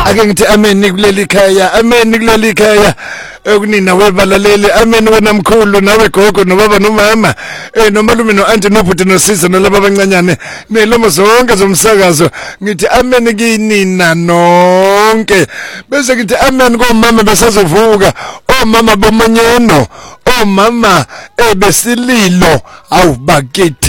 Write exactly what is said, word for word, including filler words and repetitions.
ake ngithi amen kuleli khaya, amen kuleli khaya. Ekunina webalaleli, amen wena mkhulu nawe gogo nobaba nomama, eh nomalume noanti nobhuti nosisi nalabo abancanyane, nelomo zonke zomsakazo. Ngithi amen kinina nonke. Bese ngithi amen komama besazovuka, omama bomanyeno, omama ebesililo awubakithi.